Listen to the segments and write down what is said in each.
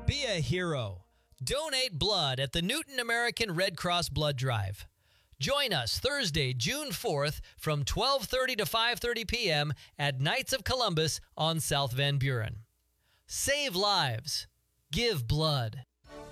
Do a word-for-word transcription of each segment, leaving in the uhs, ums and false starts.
Be a hero. Donate blood at the Newton American Red Cross Blood Drive. Join us Thursday, June fourth from twelve thirty to five thirty p.m. at Knights of Columbus on South Van Buren. Save lives. Give blood.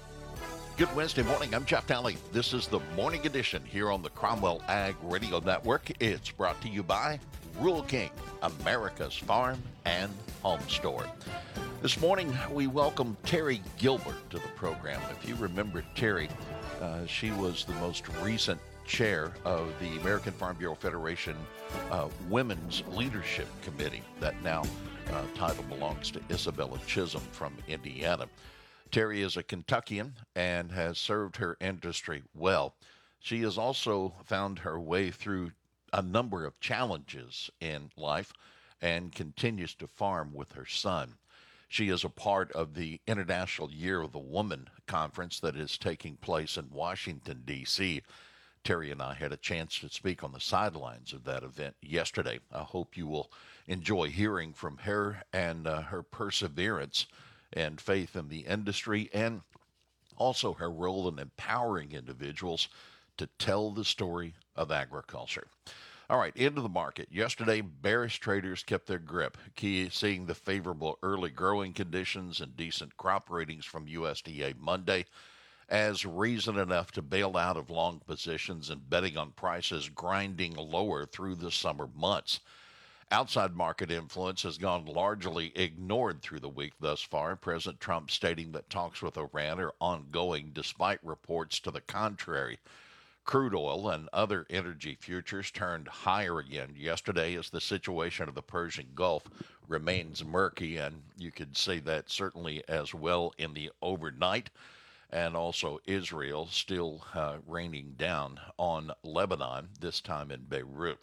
Good Wednesday morning. I'm Jeff Daly. This is the Morning Edition here on the Cromwell Ag Radio Network. It's brought to you by Rural King, America's farm and home store. This morning, we welcome Terry Gilbert to the program. If you remember Terry, uh, she was the most recent chair of the American Farm Bureau Federation uh, Women's Leadership Committee. That now uh, title belongs to Isabella Chisholm from Indiana. Terry is a Kentuckian and has served her industry well. She has also found her way through a number of challenges in life and continues to farm with her son. She is a part of the International Year of the Woman conference that is taking place in Washington, D C Terry and I had a chance to speak on the sidelines of that event yesterday. I hope you will enjoy hearing from her and uh, her perseverance and faith in the industry, and also her role in empowering individuals to tell the story of agriculture. All right, into the market. Yesterday, bearish traders kept their grip, key seeing the favorable early growing conditions and decent crop ratings from U S D A Monday as reason enough to bail out of long positions and betting on prices grinding lower through the summer months. Outside market influence has gone largely ignored through the week thus far, President Trump stating that talks with Iran are ongoing despite reports to the contrary. Crude oil and other energy futures turned higher again yesterday as the situation of the Persian Gulf remains murky, and you could say that certainly as well in the overnight. And also Israel still uh, raining down on Lebanon, this time in Beirut.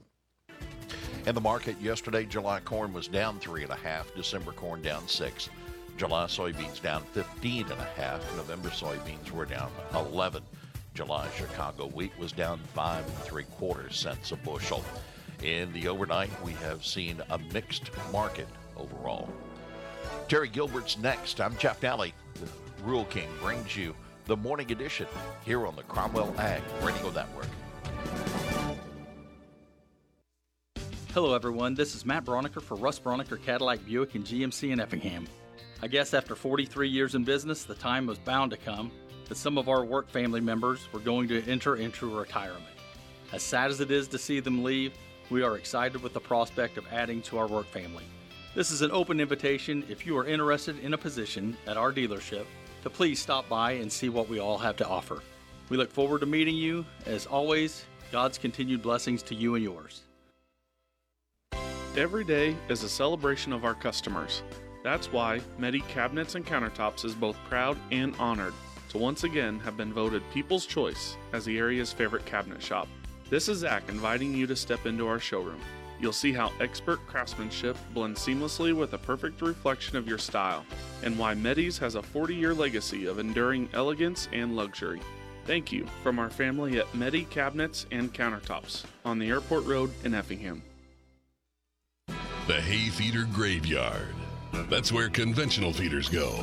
In the market yesterday, July corn was down three and a half, December corn down six, July soybeans down fifteen and a half, November soybeans were down eleven. July Chicago wheat was down five and three quarters cents a bushel. In the overnight, we have seen a mixed market overall. Terry Gilbert's next. I'm Jeff Daly. The Rural King brings you the Morning Edition here on the Cromwell Ag Radio Network. Hello everyone, this is Matt Broniker for Russ Broniker Cadillac Buick and G M C in Effingham. I guess after forty-three years in business, the time was bound to come that some of our work family members were going to enter into retirement. As sad as it is to see them leave, we are excited with the prospect of adding to our work family. This is an open invitation if you are interested in a position at our dealership to please stop by and see what we all have to offer. We look forward to meeting you. As always, God's continued blessings to you and yours. Every day is a celebration of our customers. That's why Medi Cabinets and Countertops is both proud and honored to once again have been voted People's Choice as the area's favorite cabinet shop. This is Zach inviting you to step into our showroom. You'll see how expert craftsmanship blends seamlessly with a perfect reflection of your style, and why Medi's has a forty-year legacy of enduring elegance and luxury. Thank you from our family at Medi Cabinets and Countertops on the Airport Road in Effingham. The hay feeder graveyard. That's where conventional feeders go.